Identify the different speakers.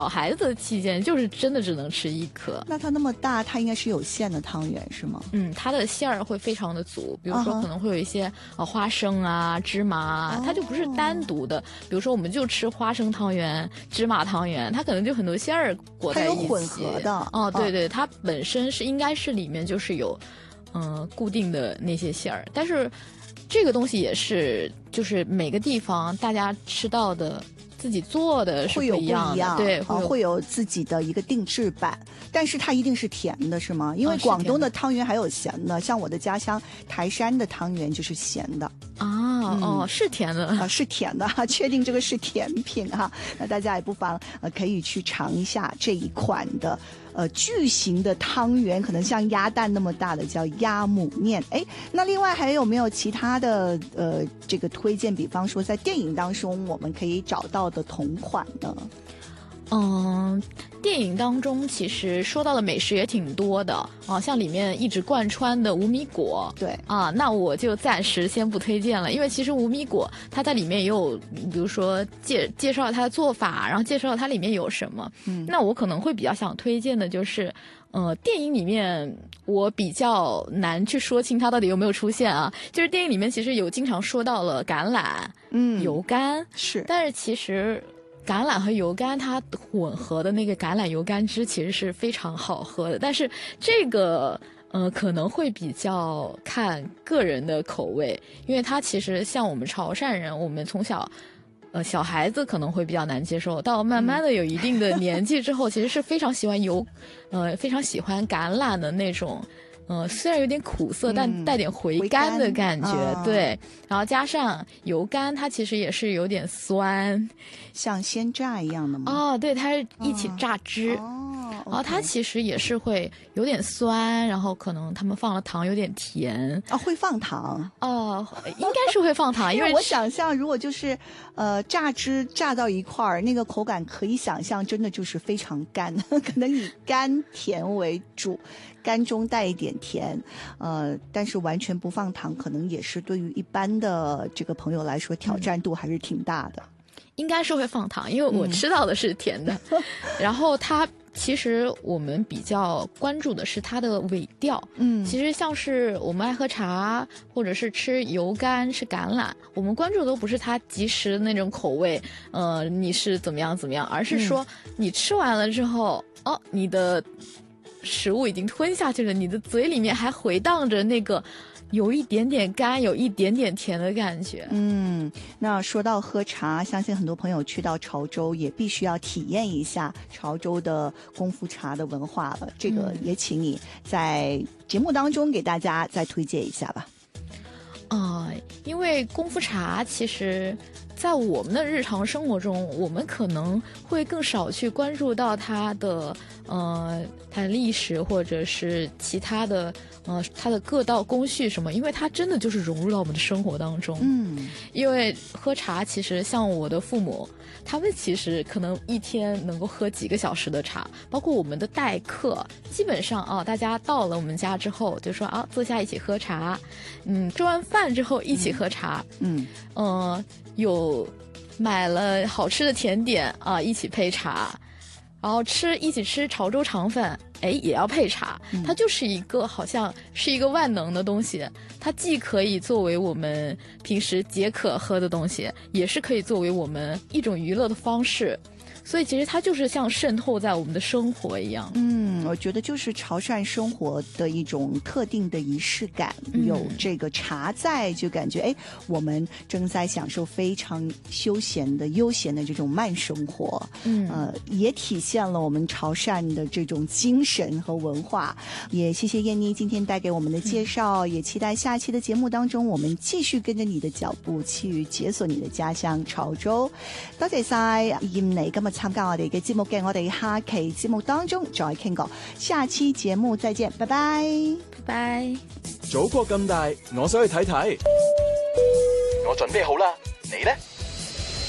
Speaker 1: 小孩子的期间就是真的只能吃一颗。
Speaker 2: 那它那么大，它应该是有馅的汤圆是吗？
Speaker 1: 它的馅儿会非常的足，比如说可能会有一些花生啊、芝麻啊，它就不是单独的。比如说我们就吃花生汤圆、芝麻汤圆，它可能就很多馅儿裹在一起，
Speaker 2: 它有混合的。
Speaker 1: 对对，它本身是应该是里面就是有固定的那些馅儿，但是这个东西也是就是每个地方大家吃到的自己做的是不一样的，对，
Speaker 2: 会有自己的一个定制版，但是它一定是甜的是吗？因为广东的汤圆还有咸的，像我的家乡台山的汤圆就是咸的
Speaker 1: 是甜的
Speaker 2: 是甜的确定这个是甜品那大家也不妨可以去尝一下这一款的巨型的汤圆，可能像鸭蛋那么大的叫鸭母面。那另外还有没有其他的这个推荐，比方说在电影当中我们可以找到的同款呢？
Speaker 1: 电影当中其实说到的美食也挺多的像里面一直贯穿的无米果，
Speaker 2: 对
Speaker 1: 那我就暂时先不推荐了，因为其实无米果它在里面也有，比如说介绍它的做法，然后介绍它里面有什么。那我可能会比较想推荐的就是电影里面我比较难去说清它到底有没有出现就是电影里面其实有经常说到了橄榄油柑，
Speaker 2: 是，
Speaker 1: 但是其实橄榄和油柑它混合的那个橄榄油柑汁其实是非常好喝的，但是这个可能会比较看个人的口味，因为它其实像我们潮汕人，我们从小小孩子可能会比较难接受，到慢慢的有一定的年纪之后其实是非常喜欢非常喜欢橄榄的那种虽然有点苦涩，但带点回甘的感觉，对。然后加上油柑，它其实也是有点酸，
Speaker 2: 像鲜榨一样的吗？
Speaker 1: 对，它是一起榨汁。然后它其实也是会有点酸，然后可能他们放了糖，有点甜
Speaker 2: 会放糖
Speaker 1: 应该是会放糖，
Speaker 2: 因为我想象如果就是榨汁榨到一块儿，那个口感可以想象真的就是非常干，可能以甘甜为主，甘中带一点甜但是完全不放糖，可能也是对于一般的这个朋友来说挑战度还是挺大的。
Speaker 1: 应该是会放糖，因为我吃到的是甜的然后它其实我们比较关注的是它的尾调其实像是我们爱喝茶或者是吃油柑吃橄榄，我们关注的都不是它即时的那种口味你是怎么样怎么样，而是说你吃完了之后你的食物已经吞下去了，你的嘴里面还回荡着那个有一点点干有一点点甜的感觉。
Speaker 2: 那说到喝茶，相信很多朋友去到潮州也必须要体验一下潮州的功夫茶的文化了，这个也请你在节目当中给大家再推荐一下吧。
Speaker 1: 因为功夫茶其实在我们的日常生活中，我们可能会更少去关注到它的它的历史或者是其他的它的各道工序什么，因为它真的就是融入到我们的生活当中。因为喝茶其实像我的父母，他们其实可能一天能够喝几个小时的茶，包括我们的待客，基本上大家到了我们家之后就说坐下一起喝茶，吃完饭之后一起喝茶，有买了好吃的甜点一起配茶，然后一起吃潮州肠粉也要配茶，它就是一个好像是一个万能的东西，它既可以作为我们平时解渴喝的东西，也是可以作为我们一种娱乐的方式，所以其实它就是像渗透在我们的生活一样。
Speaker 2: 我觉得就是潮汕生活的一种特定的仪式感，有这个茶在，就感觉我们正在享受非常休闲的悠闲的这种慢生活。也体现了我们潮汕的这种精神和文化。也谢谢燕妮今天带给我们的介绍，也期待下期的節目當中我們繼續跟着你的腳步去解鎖你的家鄉潮州。多謝晒燕妮今日參加我哋嘅節目嘅，我哋下期節目當中再傾過，下期節目再見，拜拜
Speaker 1: 拜拜。
Speaker 3: 祖國咁大，我想去睇睇。我準備好啦，你呢？